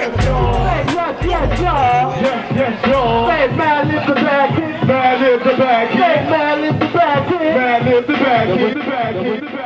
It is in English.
Yes, y'all. Yes, y'all. Yes, y'all. Hey, man, lift the back in. Man, lift the back in. Hey, man, lift the back in. Man, lift the back in.